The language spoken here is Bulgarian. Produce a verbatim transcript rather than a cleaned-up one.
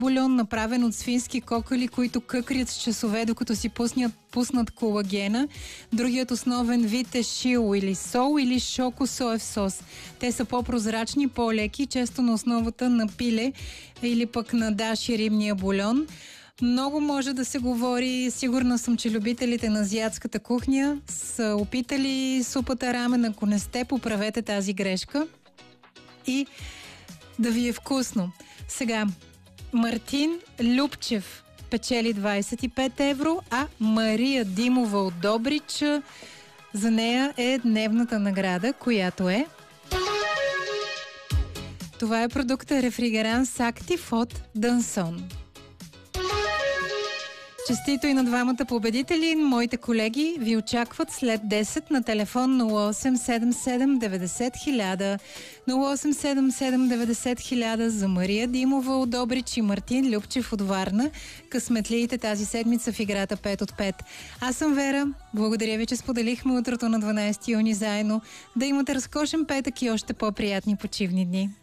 бульон, направен от свински кокали, които къкрят с часове, докато си пуснат, пуснат колагена. Другият основен вид е шил или сол или шоко соев сос. Те са по-прозрачни, по-леки, често на основата на пиле или пък на даши рибния бульон. Много може да се говори. Сигурна съм, че любителите на азиатската кухня са опитали супата рамен. Ако не сте, поправете тази грешка и да ви е вкусно. Сега, Мартин Любчев печели двадесет и пет евро, а Мария Димова от Добрич, за нея е дневната награда, която е... Това е продукта Рефригеранс Актив от Дансон. Честито и на двамата победители. Моите колеги ви очакват след десет на телефон нула осем седем седем деветдесет хиляда. нула осем седем седем деветдесет хиляда за Мария Димова от Добрич и Мартин Любчев от Варна. Късметлиите тази седмица в играта пет от пет. Аз съм Вера. Благодаря ви, че споделихме утрото на дванадесети юни заедно. Да имате разкошен петък и още по-приятни почивни дни.